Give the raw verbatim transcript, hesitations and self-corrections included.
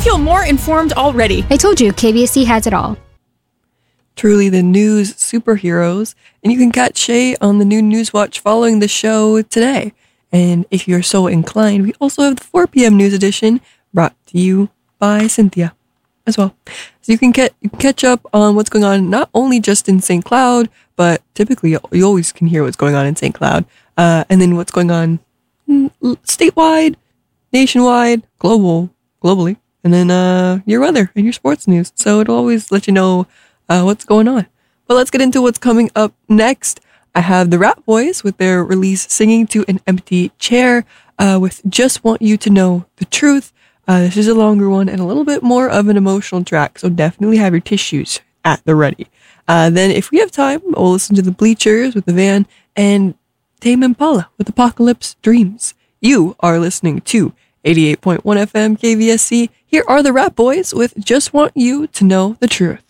feel more informed already. I told you, K B S C has it all. Truly the news superheroes, and you can catch Shay on the new Newswatch following the show today. And if you're so inclined, we also have the four p.m. news edition brought to you by Cynthia as well. So you can get you can catch up on what's going on not only just in Saint Cloud, but typically you always can hear what's going on in Saint Cloud, uh, and then what's going on statewide, nationwide, global, globally, and then uh, your weather and your sports news. So it'll always let you know uh, what's going on. But let's get into what's coming up next. I have the Rat Boys with their release Singing to an Empty Chair uh, with Just Want You to Know the Truth. Uh, this is a longer one and a little bit more of an emotional track, so definitely have your tissues at the ready. Uh, then if we have time, we'll listen to the Bleachers with The Van and Tame Impala with Apocalypse Dreams. You are listening to eighty-eight point one F M K V S C. Here are the Rat Boys with Just Want You to Know the Truth.